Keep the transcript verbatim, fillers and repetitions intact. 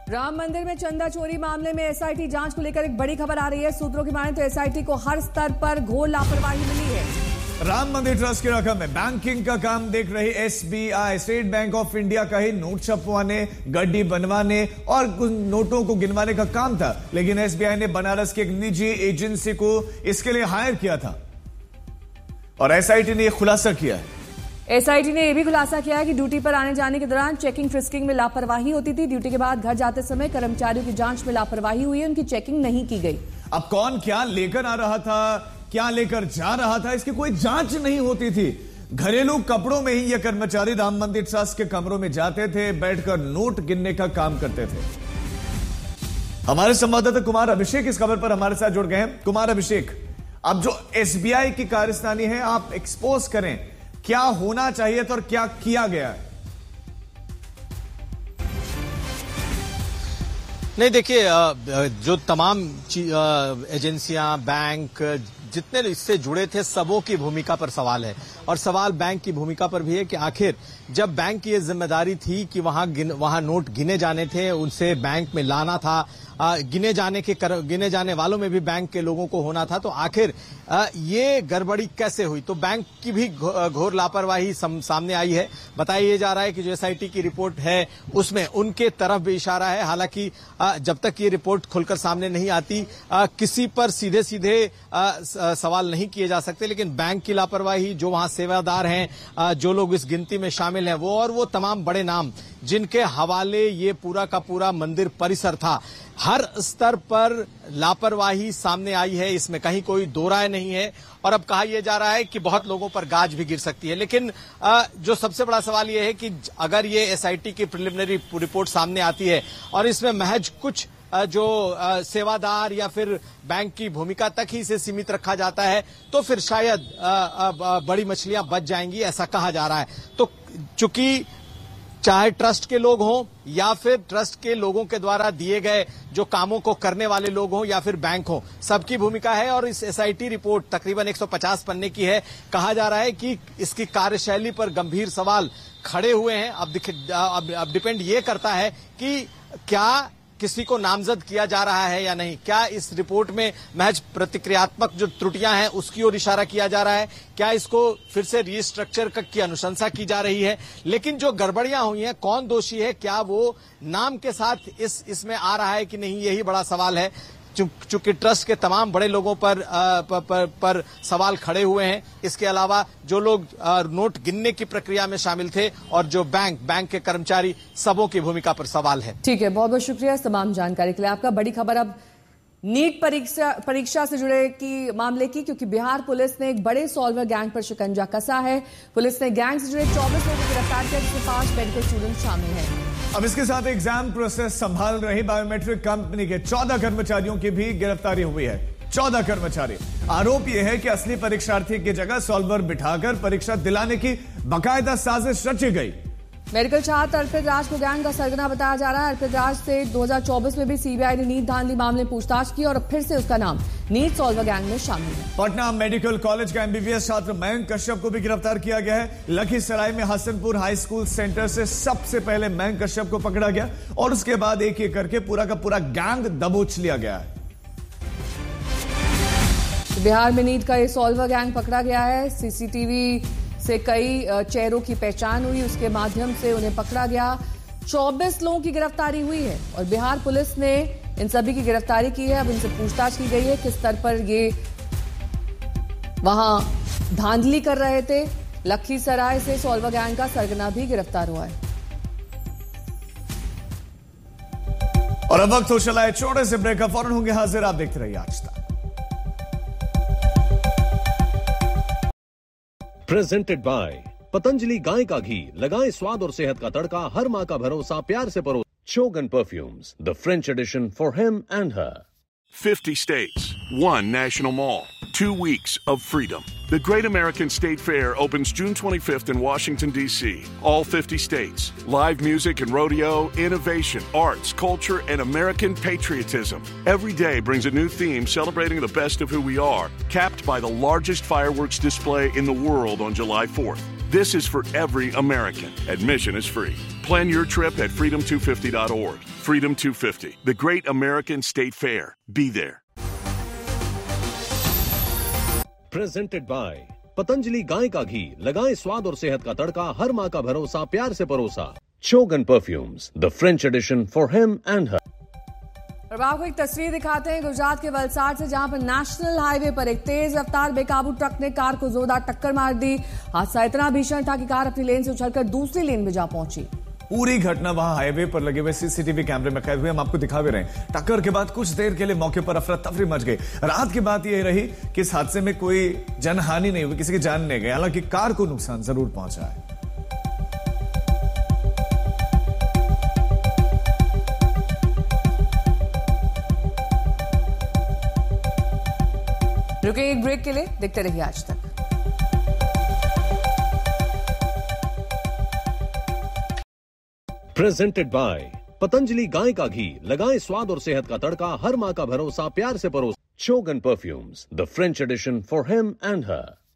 राम मंदिर में चंदा चोरी मामले में एसआईटी जांच को लेकर एक बड़ी खबर आ रही है। सूत्रों की माने तो एसआईटी को हर स्तर पर घोर लापरवाही मिली है। राम मंदिर ट्रस्ट की रकम में बैंकिंग का काम देख रही SBI, state bank of India का ही नोट छपवाने, गड्डी बनवाने और कुछ नोटों को गिनवाने का काम था, लेकिन एसबीआई ने बनारस की एक निजी एजेंसी को इसके लिए हायर किया था और एसआईटी ने यह खुलासा किया है। एसआईटी ने यह भी खुलासा किया है कि ड्यूटी पर आने जाने के दौरान चेकिंग फ्रिस्किंग में लापरवाही होती थी। ड्यूटी के बाद घर जाते समय कर्मचारियों की जांच में लापरवाही हुई है, उनकी चेकिंग नहीं की गई। अब कौन क्या लेकर आ रहा था, क्या लेकर जा रहा था, इसकी कोई जांच नहीं होती थी। घरेलू कपड़ों में ही ये कर्मचारी राम मंदिर ट्रस्ट के कमरों में जाते थे, बैठकर नोट गिनने का काम करते थे। हमारे संवाददाता कुमार अभिषेक इस खबर पर हमारे साथ जुड़ गए हैं। कुमार अभिषेक, अब जो एसबीआई की कारस्तानी है आप एक्सपोज करें, क्या होना चाहिए था और क्या किया गया है? नहीं, देखिए, जो तमाम एजेंसियां, बैंक, जितने इससे जुड़े थे, सबों की भूमिका पर सवाल है। और सवाल बैंक की भूमिका पर भी है कि आखिर जब बैंक की यह जिम्मेदारी थी कि वहां वहां नोट गिने जाने थे, उनसे बैंक में लाना था, आ, गिने जाने के कर, गिने जाने वालों में भी बैंक के लोगों को होना था, तो आखिर आ, ये गड़बड़ी कैसे हुई? तो बैंक की भी घोर लापरवाही सामने आई है। बताया ये जा रहा है कि जो एसआईटी की रिपोर्ट है उसमें उनके तरफ भी इशारा है। हालांकि जब तक ये रिपोर्ट खुलकर सामने नहीं आती, आ, किसी पर सीधे सीधे आ, सवाल नहीं किए जा सकते, लेकिन बैंक की लापरवाही, जो वहां सेवादार हैं, आ, जो लोग इस गिनती में शामिल हैं, वो और वो तमाम बड़े नाम जिनके हवाले ये पूरा का पूरा मंदिर परिसर था, हर स्तर पर लापरवाही सामने आई है। इसमें कहीं कोई दो राय नहीं है। और अब कहा यह जा रहा है कि बहुत लोगों पर गाज भी गिर सकती है। लेकिन जो सबसे बड़ा सवाल यह है कि अगर ये एसआईटी की प्रिलिमिनरी रिपोर्ट सामने आती है और इसमें महज कुछ जो सेवादार या फिर बैंक की भूमिका तक ही इसे सीमित रखा जाता है, तो फिर शायद बड़ी मछलियां बच जाएंगी, ऐसा कहा जा रहा है। तो चूंकि चाहे ट्रस्ट के लोग हों या फिर ट्रस्ट के लोगों के द्वारा दिए गए जो कामों को करने वाले लोग हों या फिर बैंक हों, सबकी भूमिका है। और इस एसआईटी रिपोर्ट तकरीबन एक सौ पचास पन्ने की है। कहा जा रहा है कि इसकी कार्यशैली पर गंभीर सवाल खड़े हुए हैं। अब, अब, अब डिपेंड ये करता है कि क्या किसी को नामजद किया जा रहा है या नहीं, क्या इस रिपोर्ट में महज प्रतिक्रियात्मक जो त्रुटियां हैं उसकी ओर इशारा किया जा रहा है, क्या इसको फिर से रीस्ट्रक्चर की अनुशंसा की जा रही है। लेकिन जो गड़बड़ियां हुई हैं, कौन दोषी है, क्या वो नाम के साथ इस इसमें आ रहा है कि नहीं, यही बड़ा सवाल है। चूंकि ट्रस्ट के तमाम बड़े लोगों पर, पर, पर, पर सवाल खड़े हुए हैं। इसके अलावा जो लोग नोट गिनने की प्रक्रिया में शामिल थे और जो बैंक बैंक के कर्मचारी, सबों की भूमिका पर सवाल है। ठीक है, बहुत बहुत शुक्रिया इस तमाम जानकारी के लिए आपका। बड़ी खबर अब नीट परीक्षा परीक्षा से जुड़े की मामले की, क्योंकि बिहार पुलिस ने एक बड़े सॉल्वर गैंग पर शिकंजा कसा है। पुलिस ने गैंग से जुड़े चौबीस लोगों को गिरफ्तार किया, जिसमें पांच मेडिकल स्टूडेंट शामिल हैं। अब इसके साथ एग्जाम प्रोसेस संभाल रही बायोमेट्रिक कंपनी के चौदह कर्मचारियों की भी गिरफ्तारी हुई है। चौदह कर्मचारी। आरोप यह है कि असली परीक्षार्थी की जगह सॉल्वर बिठाकर परीक्षा दिलाने की बाकायदा साजिश रची गई। मेडिकल छात्र अर्पित राज को गैंग का सरगना बताया जा रहा है। अर्पित राज से दो हज़ार चौबीस में भी सीबीआई ने नीट धांधली मामले में पूछताछ की और अब फिर से उसका नाम नीट सॉल्वर गैंग में शामिल है। पटना मेडिकल कॉलेज का एमबीबीएस छात्र मयंक कश्यप को भी गिरफ्तार किया गया है। लखीसराय में हसनपुर हाई स्कूल सेंटर से सबसे पहले मयंक कश्यप को पकड़ा गया और उसके बाद एक एक करके पूरा का पूरा गैंग दबोच लिया गया है। बिहार में नीट का ये सॉल्वर गैंग पकड़ा गया है। सीसीटीवी से कई चेहरों की पहचान हुई, उसके माध्यम से उन्हें पकड़ा गया। चौबीस लोगों की गिरफ्तारी हुई है और बिहार पुलिस ने इन सभी की गिरफ्तारी की है। अब इनसे पूछताछ की गई है किस स्तर पर ये वहां धांधली कर रहे थे। लखीसराय से सॉल्वर गैंग का सरगना भी गिरफ्तार हुआ है। और अब वक्त हो चला है छोटे से ब्रेक का, फौरन होंगे हाजिर। आप देखते रहिए आज तक। प्रेजेंटेड बाय पतंजलि गाय का घी, लगाएं स्वाद और सेहत का तड़का, हर मां का भरोसा, प्यार से परो। Shogun Perfumes, the French edition for him and her. fifty states, one national mall, two weeks of freedom. The Great American State Fair opens June twenty-fifth in Washington, D C All fifty states. Live music and rodeo, innovation, arts, culture, and American patriotism. Every day brings a new theme celebrating the best of who we are, capped by the largest fireworks display in the world on July fourth. This is for every American. Admission is free. Plan your trip at freedom two fifty dot org. Freedom two fifty, the great American state fair. Be there. Presented by Patanjali गाय का घी, लगाएं स्वाद और सेहत का तड़का, हर माँ का भरोसा, प्यार से परोसा। Shogun Perfumes, the French edition for him and her. अब आपको एक तस्वीर दिखाते हैं गुजरात के वलसाड से, जहां पर नेशनल हाईवे पर एक तेज रफ्तार बेकाबू ट्रक ने कार को जोरदार टक्कर मार दी। हादसा इतना भीषण था कि कार अपनी लेन से उछलकर दूसरी लेन में जा पहुंची। पूरी घटना वहां हाईवे पर लगे हुए सीसीटीवी कैमरे में कैद हुए, हम आपको दिखा भी रहे हैं। टक्कर के बाद कुछ देर के लिए मौके पर अफरा तफरी मच गई। रात की बात यह रही कि इस हादसे में कोई जनहानि नहीं हुई, किसी की जान नहीं गई, हालांकि कार को नुकसान जरूर पहुंचा है। रुके एक ब्रेक के लिए, देखते रहिए आज तक। Presented by पतंजलि गाय का घी, लगाएं स्वाद और सेहत का तड़का, हर माँ का भरोसा, प्यार से परोसा। Shogun Perfumes, the French edition for him and her.